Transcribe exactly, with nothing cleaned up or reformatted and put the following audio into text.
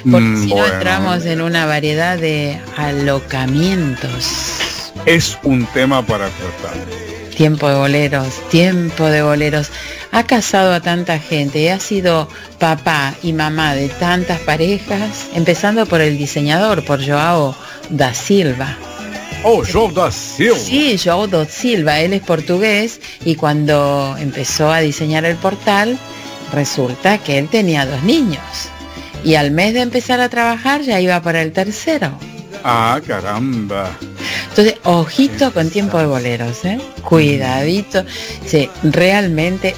Porque Mm, si no bueno. entramos en una variedad de alocamientos. Es un tema para tratar. Tiempo de boleros, tiempo de boleros. Ha casado a tanta gente y ha sido papá y mamá de tantas parejas, empezando por el diseñador, por João da Silva. Oh, João da Silva. Sí, João da Silva, él es portugués y cuando empezó a diseñar el portal, resulta que él tenía dos niños. Y al mes de empezar a trabajar ya iba para el tercero. Ah, caramba. Entonces, ojito con tiempo de boleros, ¿eh? Cuidadito. Sí, realmente